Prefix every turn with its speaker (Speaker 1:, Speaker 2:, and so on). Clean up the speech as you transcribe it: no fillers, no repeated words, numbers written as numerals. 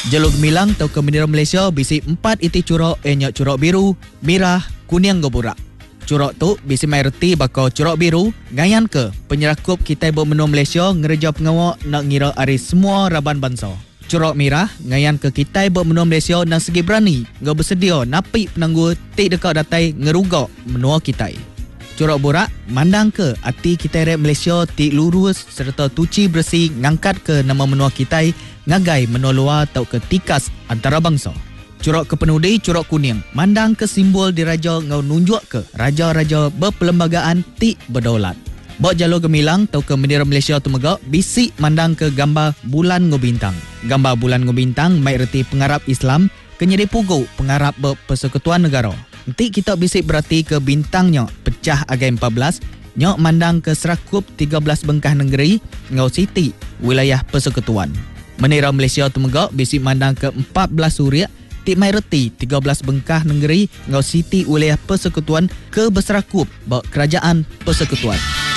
Speaker 1: Jalur gemilang atau ke bendera Malaysia bisi 4 iti curok nyok curok biru, merah, kuning goburak. Curok tu bisi mai reti bakal curok biru ngayan ke penyerakup kita bermenua Malaysia ngereja pengawak nak ngira ari semua raban bangsa. Curok merah ngayan ke kita bermenua Malaysia nak segi berani ngau bersedia napi penangguh tik dekat datai ngerugak menua kita. Curok borak mandang ke hati kita rep Malaysia tik lurus serta tuci bersih ngangkat ke nama menua kita ngagai menua luar atau ke tikas antara bangsa. Curok kepenudi, curok kuning mandang ke simbol diraja ngau nunjuk ke raja-raja berperlembagaan tik berdaulat. Bok jalur gemilang atau ke bendera Malaysia tu megak bisik mandang ke gambar bulan ngau bintang. Gambar bulan ngau bintang mai reti pengarap Islam kenyedi pugu pengarap persekutuan negara. Nanti kita bisik berarti ke bintangnya pecah agai 14 nyok mandang ke serakup 13 bengkah negeri ngau siti wilayah persekutuan. Bendera Malaysia tu megak bisik mandang ke 14 suria tik mai reti 13 bengkah negeri ngau siti wilayah persekutuan ke berserakup bak kerajaan persekutuan.